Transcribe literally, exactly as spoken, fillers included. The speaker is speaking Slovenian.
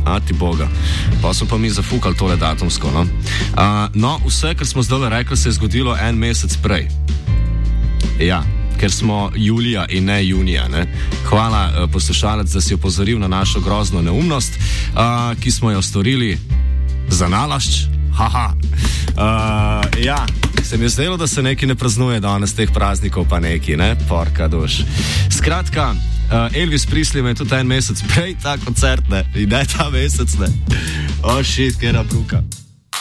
A ti boga. Pa smo pa mi zafukali tole datumsko, no. Uh, no, vse, kar smo zdaj rekli, se je zgodilo en mesec prej. Ja, ker smo julija in ne junija, ne. Hvala, uh, poslušalec, da si opozoril na našo grozno neumnost, uh, ki smo jo storili za nalašč. Haha. Uh, ja, se mi je zdelo, da se neki ne praznuje danes teh praznikov, pa neki, ne, porka duš. Skratka, uh, Elvis Presley me je tudi en mesec prej ta koncert, ne, in ne ta mesec, ne. O, oh, shit, kera bruka.